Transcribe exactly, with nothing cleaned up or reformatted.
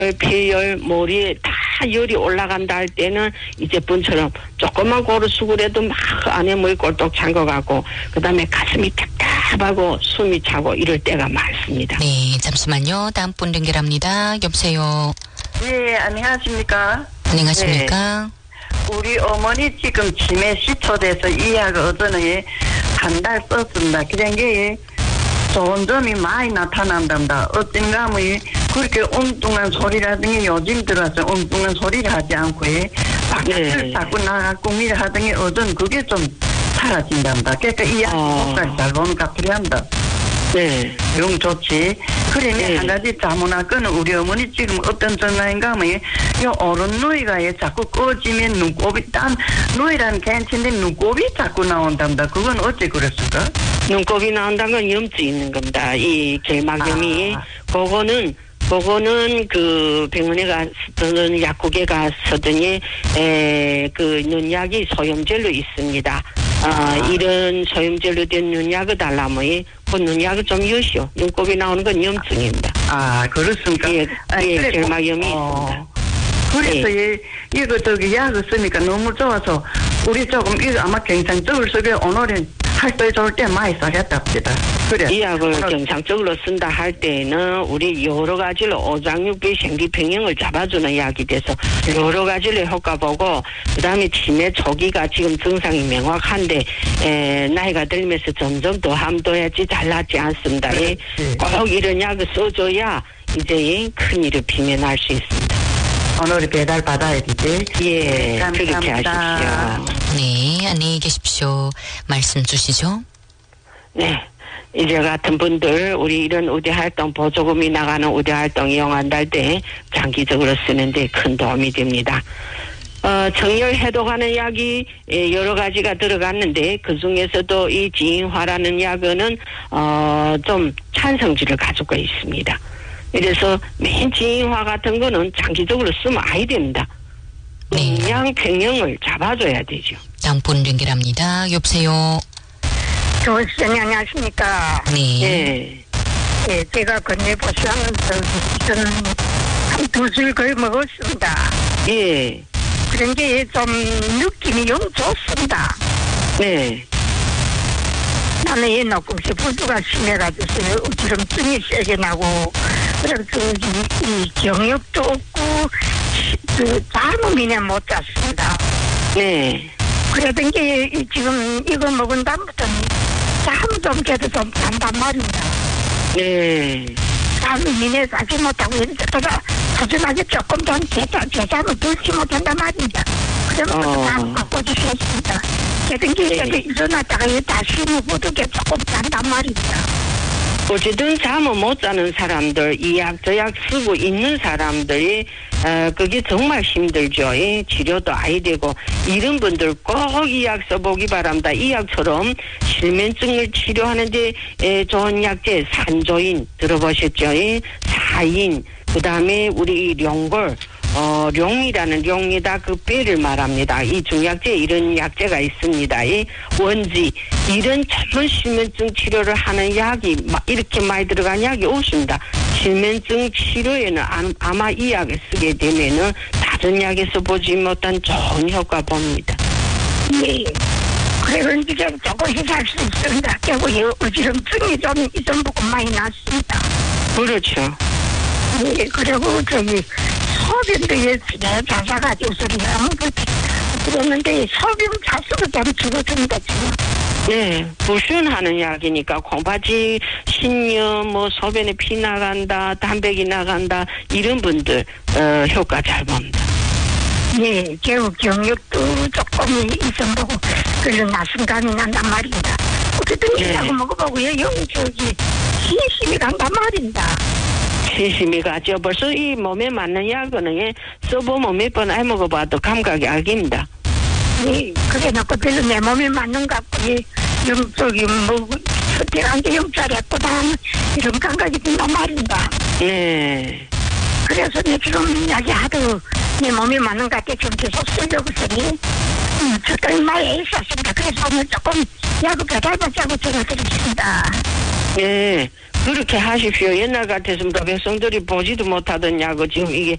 폐열, 머리에 다 열이 올라간다 할 때는 이제뿐처럼 조금만 고루 수그려도 막 안에 물이 꼴떡 찬 것 같고 그다음에 가슴이 답답하고 숨이 차고 이럴 때가 많습니다. 네, 잠시만요. 다음 분 연결합니다. 여보세요. 네, 안녕하십니까? 안녕하십니까? 네. 우리 어머니 지금 치매 시초돼서 이 약을 어제는 한 달 썼습니다. 그런 게 좋은 점이 많이 나타난답니다. 어쩐가 뭐 그렇게 엉뚱한 소리라든지 요즘 들어서 엉뚱한 소리를 하지 않고 바깥을 네. 자꾸 나가고 미를 하더니 어떤 그게 좀 사라진답니다. 그러니까 이 약이 효과를 잘 보는 것 같으란다. 네. 영 좋지. 그러면 네. 한 가지 자문할 거는 우리 어머니 지금 어떤 전화인가 하면 요 오른 누이가 자꾸 꺼지면 눈곱이 딴 누이라는 괜찮은데 눈곱이 자꾸 나온답니다. 그건 어째 그랬을까? 눈곱이 나온다는 건 염증이 있는 겁니다. 이 결막염이 아. 그거는 그거는 그 병원에 가서든 약국에 가서든지 에그 눈약이 소염젤로 있습니다. 아, 아. 이런 소염젤로 된 눈약을 달라면 그 눈약을 좀 여시오. 눈곱이 나오는 건 염증입니다. 아, 그렇습니까? 예, 아니, 예, 그래, 결막염이 어. 있습니다. 그래서 네. 이, 이거 저기 약을 쓰니까 너무 좋아서 우리 조금 이거 아마 경상적으로 쓰게 오늘은 할 때 좋을 때 많이 써겠답니다. 그래. 이 약을 오늘 경상적으로 쓴다 할 때는 우리 여러 가지로 오장육부 생리평형을 잡아주는 약이 돼서 여러 가지로 효과 보고 그다음에 치매 초기가 지금 증상이 명확한데 에, 나이가 들면서 점점 더 함도해야지 잘낫지 않습니다. 그렇지. 꼭 이런 약을 써줘야 이제 큰일을 비면할 수 있습니다. 오늘 배달 받아야 되지. 예, 그렇게 감사합니다. 하십시오. 네, 안녕히 계십시오. 말씀 주시죠. 네. 이제 같은 분들 우리 이런 의대활동 보조금이 나가는 의대활동 이용한다 때 장기적으로 쓰는데 큰 도움이 됩니다. 어, 정열 해독하는 약이 여러 가지가 들어갔는데 그 중에서도 이 지인화라는 약은 어, 좀 찬성질을 가지고 있습니다. 그래서 맨 지인화 같은 거는 장기적으로 쓰면 아이 됩니다. 네. 영양 평형을 잡아줘야 되죠. 다음 분 연결합니다. 여보세요. 조수님 안녕하십니까. 네. 예. 예, 제가 건네보시하면서 저는 한 두 줄 거의 먹었습니다. 예. 그런 게 좀 느낌이 영 좋습니다. 네. 나는 이 녹음시 부두가 심해가지고 어지럼증이 세게 나고 그래서 이, 이 경력도 없고 그 잠을 그냥 못 잤습니다. 네. 그러던 게 이- 지금 이거 먹은 다음부터는 잠 좀 깨도 좀 잔단 말입니다. 네. 잠이 미네 자지 못하고 이런데 소중하게 조금 더 제, 제 잠을 들지 못한단 말입니다. 그러면 어. 잠 갖고 주셨습니다. 그러던 게 네. 이제 일어났다가 다시 부두게 조금 잔단 말입니다. 어쨌든 잠을 못 자는 사람들, 이 약, 저 약 쓰고 있는 사람들이, 어, 그게 정말 힘들죠. 예? 치료도 아이 되고, 이런 분들 꼭 이 약 써보기 바랍니다. 이 약처럼 실면증을 치료하는데, 에, 좋은 약제, 산조인, 들어보셨죠? 예? 사인, 그 다음에 우리 룡골, 어, 룡이라는 룡이다 그 뼈를 말합니다. 이 중약제 이런 약제가 있습니다. 이 원지 이런 전문 실면증 치료를 하는 약이 마- 이렇게 많이 들어간 약이 없습니다. 실면증 치료에는 아- 아마 이 약을 쓰게 되면은 다른 약에서 보지 못한 좋은 효과 봅니다. 예. 그래서 이제 조금씩 할 수 있습니다. 그리고 이 어지럼증이 좀, 이전 부분 많이 났습니다. 그렇죠. 예, 그리고 저기 소변도 예전에 자사가지고 소리가 아무것도 그랬는데 소변 자수가 좀 줄어든다 지금. 네, 부순하는 약이니까 콩팥이 신염, 뭐 소변에 피 나간다, 담백이 나간다 이런 분들 어, 효과 잘 봅니다. 예, 개우 경력도 조금 이전 보고 그런 낯선감이 난단 말입니다. 어쨌든 예. 이라고 먹어보고요. 여기 저기 신심이 간단 말입니다. 신심이 가죠. 벌써 이 몸에 맞는 약은 예, 써보면 몇 번 안 먹어봐도 감각이 알깁니다. 예, 그래 놓고 별로 내 몸에 맞는 것 같고 예, 영 저기 뭐 선택한 게 영짜리였구나 이런 감각이 든단 말입니다. 네. 그래서 내 지금 약이 하도 내 몸에 맞는 것 같아 좀 계속 쓰려고 쓰니 음, 적당히 많이 있었습니다. 그래서 오늘 조금 약을 배달받자고 전화드렸습니다. 예, 그렇게 하십시오. 옛날 같았으면 백성들이 보지도 못하던 약을 지금 이게